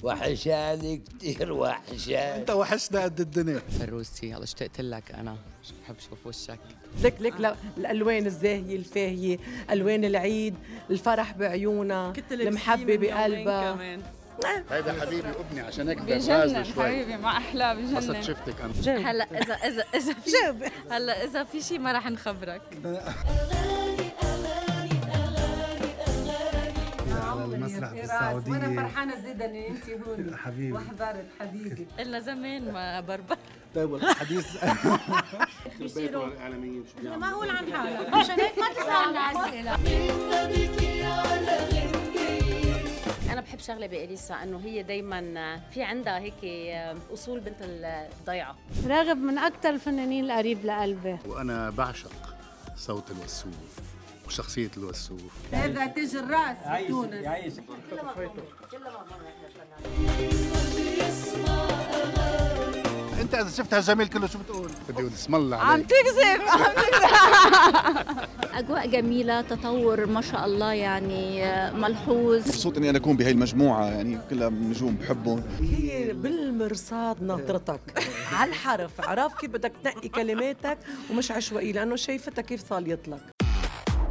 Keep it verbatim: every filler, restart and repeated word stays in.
وحشاني كتير وحشاني. انت وحشنا قد الدنيا. فروسي يلا اشتقت لك انا، بحب اشوف وشك. لك لك آه. الالوان الزاهيه الفاهيه، الوان العيد، الفرح بعيونها، المحبه بقلبها. هيدا حبيبي وابني عشان هيك بجنن حبيبي مع احلى بجنن. قصد شفتك انا. هلا اذا اذا اذا في هلا اذا في شيء ما راح نخبرك. على المسرح بالسعودية وانا فرحانه زيدا ان انت هون حبيبي وحضرت حبيبي. قلنا زمان ما بربر. طيب الحديث بيصيروا الاعلاميين شو معقول عن حالك عشان هيك ما تسالنا اسئله. أنا بحب شغلة بإليسا إنه هي دايماً في عندها هيك أصول بنت الضيعة. راغب من أكثر الفنانين القريب لقلبي، وانا بعشق صوت الوسوف وشخصية الوسوف. هذا تاج الراس في تونس. يعيش. انت اذا شفت هالجميل كله شو بتقول؟ بدي اقول اسم الله عليك. عم تكذب عم تكذب. أجواء جميلة، تطور ما شاء الله يعني ملحوظ. مبسوط اني انا اكون بهي المجموعه، يعني كلها نجوم بحبهم. هي بالمرصاد ناطرتك على الحرف، عرف كيف بدك تنقي كلماتك ومش عشوائي، لانه شايفتها كيف صاليت لك.